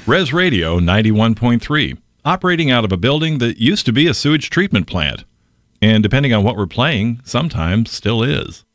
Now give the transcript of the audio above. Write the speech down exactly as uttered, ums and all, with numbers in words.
Res Radio ninety-one point three, operating out of a building that used to be a sewage treatment plant. And depending on what we're playing, sometimes still is.